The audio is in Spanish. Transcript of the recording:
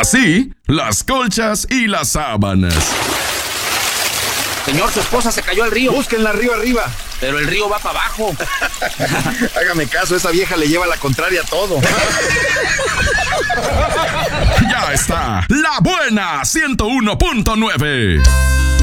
Así, las colchas y las sábanas. Señor, su esposa se cayó al río. Búsquenla río arriba. Pero el río va para abajo. Hágame caso, esa vieja le lleva la contraria a todo. Ya está, La Buena 101.9.